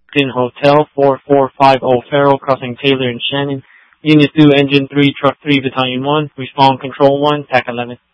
in Hotel 4450 Farrell, crossing Taylor and Shannon. Unit 2, Engine 3, Truck 3, Battalion 1, Respond Control 1, TAC 11.